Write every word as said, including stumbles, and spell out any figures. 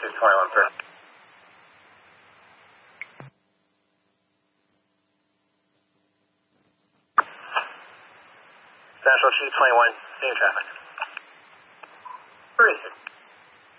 Chief twenty-one, sir. Central Chief twenty-one, seeing traffic. Where is it?